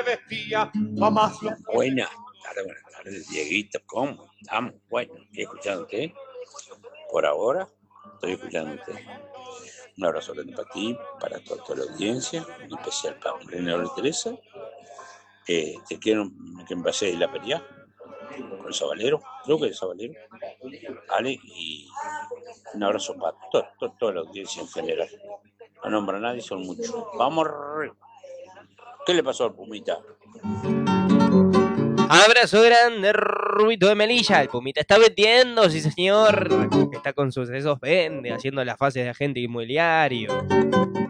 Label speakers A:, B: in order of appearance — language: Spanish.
A: Buenas buenas tardes, Dieguito. ¿Cómo estamos? Bueno, estoy escuchándote. Por ahora, estoy escuchándote. Un abrazo grande para ti, para toda la audiencia, en especial para mi reina Teresa. Te quiero que me pases la pelea con el Sabalero, creo que es el Sabalero. Vale, y un abrazo para toda la audiencia en general. No nombra a nadie, son muchos. Vamos, ¿qué le pasó al Pumita?
B: Abrazo grande, Rubito de Melilla. El Pumita está vendiendo, sí señor. Está con sus esos vende, haciendo las fases de agente inmobiliario.